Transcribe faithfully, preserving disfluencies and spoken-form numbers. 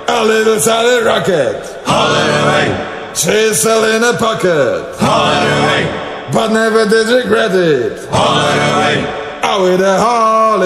A little solid rocket. Haul it away. Chisel in a pocket. Haul it away. But never did regret it. Haul it away. Oh, with a haul